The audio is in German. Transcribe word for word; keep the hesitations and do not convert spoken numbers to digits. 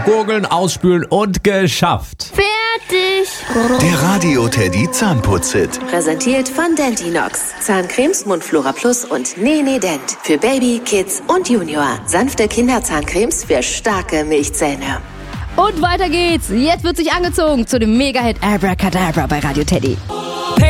Gurgeln, ausspülen und geschafft. Fertig. Der Radio Teddy Zahnputz-Hit. Präsentiert von Dentinox. Zahncremes, Mundflora Plus und Nene Dent. Für Baby, Kids und Junior. Sanfte Kinderzahncremes für starke Milchzähne. Und weiter geht's. Jetzt wird sich angezogen zu dem Mega-Hit Abracadabra bei Radio Teddy.